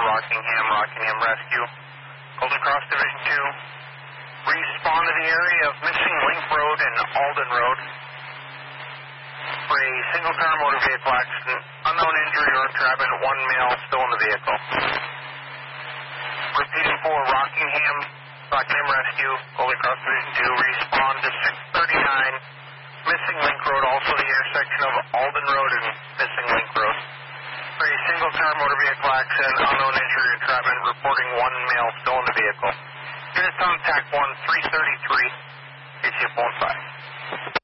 Rockingham, Rockingham Rescue. Golden Cross Division 2. Respond to the area of Missing Link Road and Alden Road for a single car motor vehicle accident. Unknown injury or entrapment. One male still in the vehicle. Repeating for Rockingham, Rockingham Rescue, Golden Cross Division 2. Respond to 639 Missing Link Road, also the intersection of Alden Road and Missing Link Road. For a single car motor vehicle accident, unknown injury or entrapment, reporting one male still in the vehicle. Units on TAC 1 333, ACF 15.